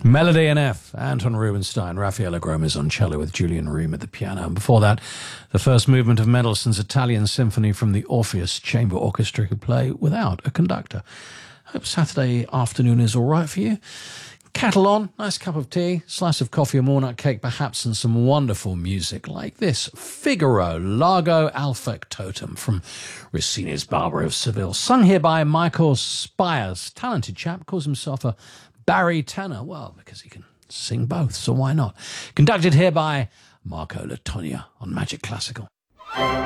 Melody in F, Anton Rubinstein, Raffaele Gromes on cello with Julian Ream at the piano. And before that, the first movement of Mendelssohn's Italian Symphony from the Orpheus Chamber Orchestra, who play without a conductor. Hope Saturday afternoon is all right for you. Kettle on, nice cup of tea, slice of coffee, a walnut cake perhaps, and some wonderful music like this. Figaro, Largo al Factotum from Rossini's Barber of Seville. Sung here by Michael Spires. Talented chap, calls himself a Barry tenor. Well, because he can sing both, so why not? Conducted here by Marco Latonia on Magic Classical.